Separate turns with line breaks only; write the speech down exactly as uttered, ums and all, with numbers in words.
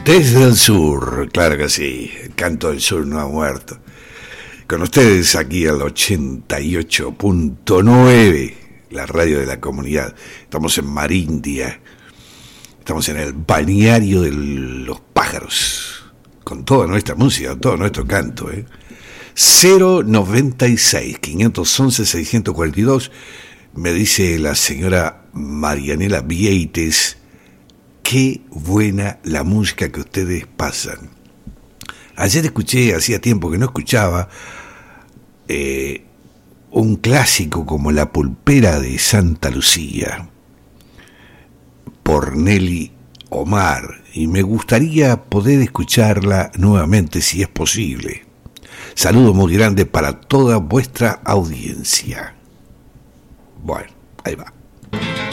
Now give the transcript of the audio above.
Desde el sur, claro que sí, el canto del sur no ha muerto. Con ustedes aquí al ochenta y ocho punto nueve, la radio de la comunidad. Estamos en Marindia, estamos en el balneario de los pájaros, con toda nuestra música, todo nuestro canto, ¿eh? cero noventa y seis, quinientos once, seiscientos cuarenta y dos, me dice la señora Marianela Vieites. Qué buena la música que ustedes pasan. Ayer escuché, hacía tiempo que no escuchaba, eh, un clásico como La Pulpera de Santa Lucía, por Nelly Omar, y me gustaría poder escucharla nuevamente si es posible. Saludo muy grande para toda vuestra audiencia. Bueno, ahí va.